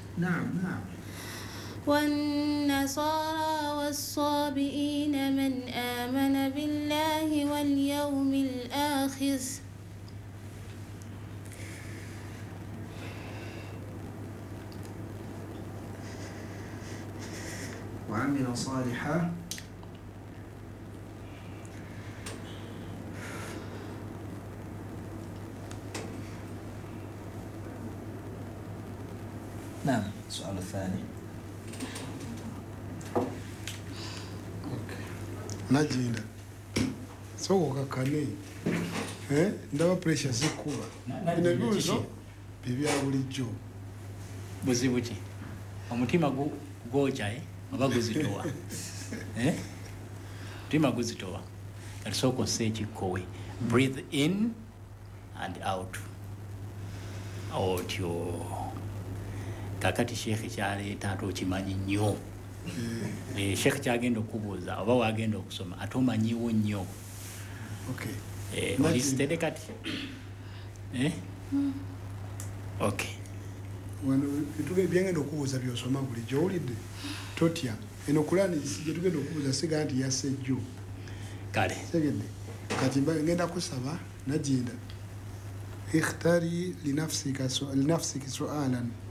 نعم والنصارى والصابئين من آمن بالله واليوم الآخر وعمل صالحا نعم. السؤال الثاني. Najinda soka kane ndaba pressure zikuba inabizo bibya bulijjo buzibuki omutima gwoja oba guzitowa mutima guzitowa alisoko sekikowe breathe in and out otyo kakati shekhe kyaleeta ate okimanyi nnyo shekhe kyagenda okubuuza oba wagenda okusoma ate omanyiwo nnyo olisitede kati okay wano byengenda okubuuza byosoma bulijjo owulidde totya eno kulani gye tugenda okubuuza siga nti yassejjo kale segedde kati ngenda kusaba Najinda ikhtari linafsika sualan